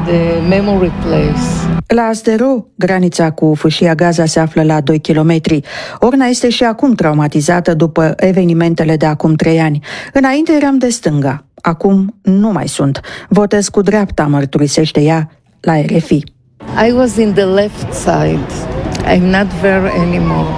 the memory place. La Sderot, granița cu fâșia Gaza se află la 2 kilometri. Orna este și acum traumatizată după evenimentele de acum 3 ani. Înainte eram de stânga, acum nu mai sunt. Votez cu dreapta, mărturisește ea la RFI. I was in the left side. I'm not there anymore.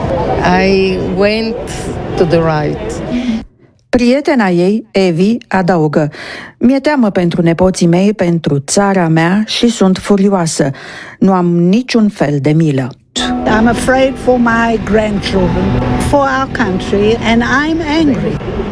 I went to the right. Prietena ei, Evi, adaugă: mi-e teamă pentru nepoții mei, pentru țara mea și sunt furioasă. Nu am niciun fel de milă. I'm afraid for my grandchildren, for our country, and I'm angry.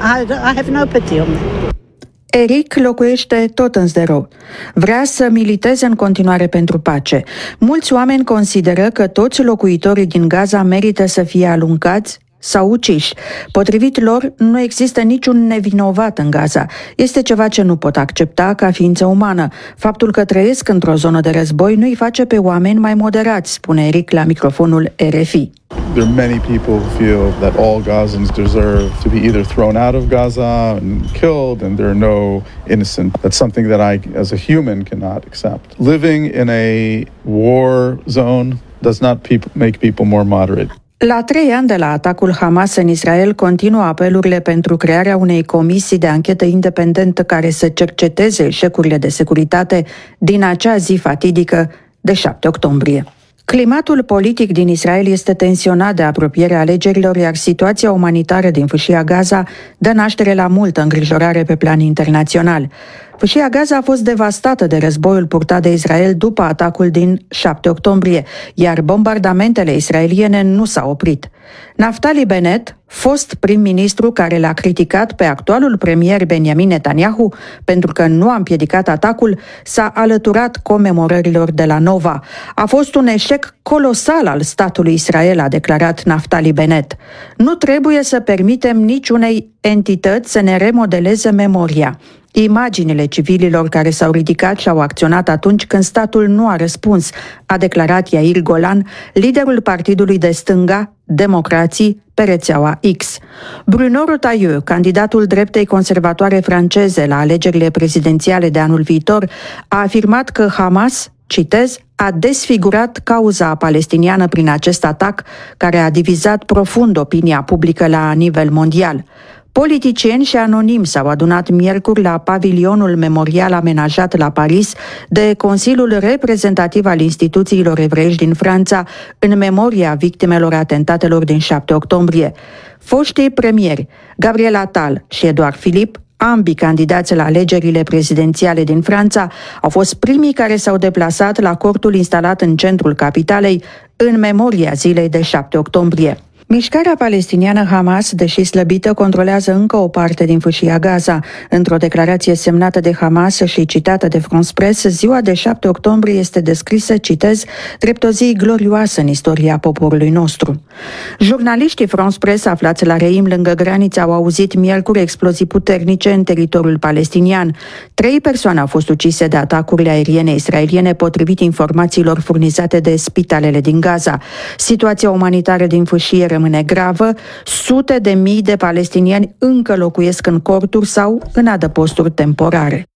I have no pity on them. Eric locuiește tot în Sderot. Vrea să militeze în continuare pentru pace. Mulți oameni consideră că toți locuitorii din Gaza merită să fie alungați sau uciși. Potrivit lor, nu există niciun nevinovat în Gaza. Este ceva ce nu pot accepta ca ființă umană. Faptul că trăiesc într-o zonă de război nu îi face pe oameni mai moderați, spune Eric la microfonul RFI. There are many people who feel that all Gazans deserve to be either thrown out of Gaza and killed, and there are no innocent. That's something that I, as a human, cannot accept. Living in a war zone does not make people more moderate. La 3 ani de la atacul Hamas în Israel, continuă apelurile pentru crearea unei comisii de anchetă independentă care să cerceteze eșecurile de securitate din acea zi fatidică de 7 octombrie. Climatul politic din Israel este tensionat de apropierea alegerilor, iar situația umanitară din fâșia Gaza dă naștere la multă îngrijorare pe plan internațional. Fâșia Gaza a fost devastată de războiul purtat de Israel după atacul din 7 octombrie, iar bombardamentele israeliene nu s-au oprit. Naftali Bennett, fost prim-ministru care l-a criticat pe actualul premier Benjamin Netanyahu pentru că nu a împiedicat atacul, s-a alăturat comemorărilor de la Nova. A fost un eșec colosal al statului Israel, a declarat Naftali Bennett. Nu trebuie să permitem niciunei entități să ne remodeleze memoria. Imaginile civililor care s-au ridicat și au acționat atunci când statul nu a răspuns, a declarat Yair Golan, liderul partidului de stânga, Democrații, pe rețeaua X. Bruno Retailleau, candidatul dreptei conservatoare franceze la alegerile prezidențiale de anul viitor, a afirmat că Hamas, citez, a desfigurat cauza palestiniană prin acest atac care a divizat profund opinia publică la nivel mondial. Politicieni și anonimi s-au adunat miercuri la pavilionul memorial amenajat la Paris de Consiliul Reprezentativ al Instituțiilor Evreiești din Franța în memoria victimelor atentatelor din 7 octombrie. Foștii premieri, Gabriel Attal și Edouard Philippe, ambii candidați la alegerile prezidențiale din Franța, au fost primii care s-au deplasat la cortul instalat în centrul capitalei în memoria zilei de 7 octombrie. Mișcarea palestiniană Hamas, deși slăbită, controlează încă o parte din fâșia Gaza. Într-o declarație semnată de Hamas și citată de France Press, ziua de 7 octombrie este descrisă, citez, drept o zi glorioasă în istoria poporului nostru. Jurnaliștii France Press aflați la Reim, lângă graniță, au auzit miercuri explozii puternice în teritoriul palestinian. 3 persoane au fost ucise de atacurile aeriene israeliene, potrivit informațiilor furnizate de spitalele din Gaza. Situația umanitară din fâșie rămâne gravă, sute de mii de palestinieni încă locuiesc în corturi sau în adăposturi temporare.